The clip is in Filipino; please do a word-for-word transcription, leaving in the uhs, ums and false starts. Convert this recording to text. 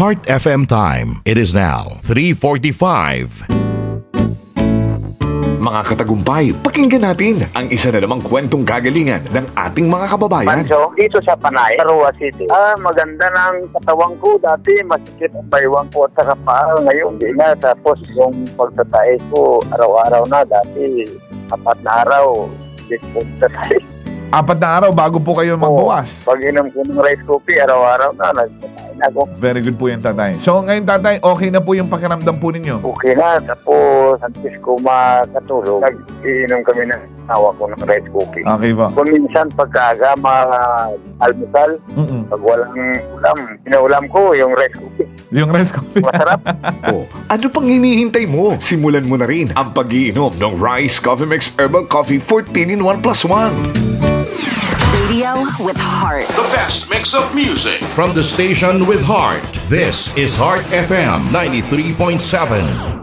Heart F M time. It is now three forty-five. Mga katagumpay, pakinggan natin ang isa na namang kwentong gagalingan ng ating mga kababayan. Manso, dito sa Panay, Arua City. Ah, maganda ng katawang ko. Dati masikip ang baywang ko at saka paa. Ngayon, di na. Tapos yung pagtatae ko, araw-araw na. Dati, apat na araw, hindi ko pagtatae. Apat na araw bago po kayo magbawas. Pag inom ko ng rice coffee, araw-araw na, nagtatae na ako. Very good po yung tatay. So ngayon tatay, okay na po yung pakiramdam po ninyo? Okay na. Tapos, antes ko makatulog, nag-inom kami ng awa ko ng rice coffee. Okay po. Kung minsan pagkaga, ma-almusal, Mm-mm. pag walang ulam, pinaulam ko yung rice coffee. Yung rice coffee. Masarap. O, ano pang hinihintay mo? Simulan mo na rin ang pag-iinom ng Rice Coffee Mix Herbal Coffee fourteen in one plus one. Radio with heart. The best mix of music from the station with heart. This is Heart F M ninety-three point seven.